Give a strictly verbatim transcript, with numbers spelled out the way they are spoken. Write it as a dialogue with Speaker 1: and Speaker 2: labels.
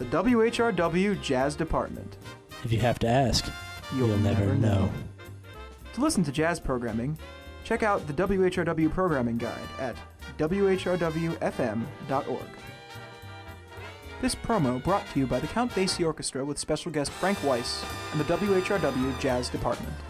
Speaker 1: W H R W Jazz Department.
Speaker 2: If you have to ask,
Speaker 1: You'll,
Speaker 2: you'll, never, know.
Speaker 1: To listen to jazz programming, check out the W H R W Programming Guide at w h r w f m dot org. This promo brought to you by the Count Basie Orchestra with special guest Frank Weiss and the W H R W Jazz Department.